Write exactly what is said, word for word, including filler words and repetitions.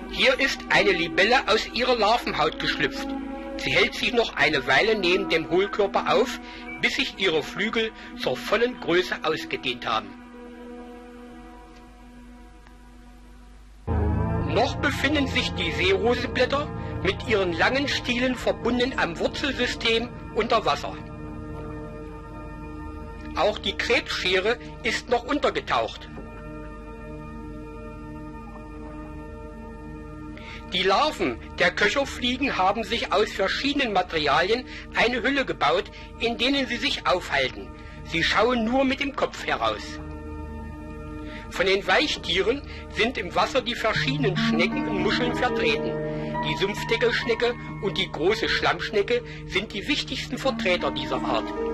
Hier ist eine Libelle aus ihrer Larvenhaut geschlüpft. Sie hält sich noch eine Weile neben dem Hohlkörper auf, bis sich ihre Flügel zur vollen Größe ausgedehnt haben. Noch befinden sich die Seerosenblätter mit ihren langen Stielen verbunden am Wurzelsystem unter Wasser. Auch die Krebsschere ist noch untergetaucht. Die Larven der Köcherfliegen haben sich aus verschiedenen Materialien eine Hülle gebaut, in denen sie sich aufhalten. Sie schauen nur mit dem Kopf heraus. Von den Weichtieren sind im Wasser die verschiedenen Schnecken und Muscheln vertreten. Die Sumpfdeckelschnecke und die große Schlammschnecke sind die wichtigsten Vertreter dieser Art.